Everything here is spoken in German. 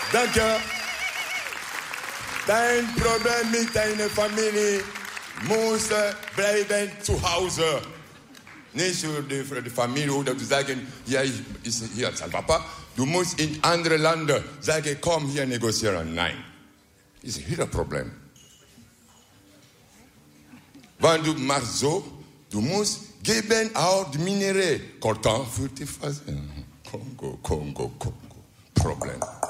Danke. Dein Problem mit deiner Familie muss bleiben zu Hause. Nicht für die Familie oder zu sagen, ja, ist hier als Papa. Du musst in andere Länder sagen, komm hier negozieren. Nein. Das ist ihr Problem. Wenn du machst so, du musst geben auch die Minerais. Coltan für die Phase. Kongo. Problem.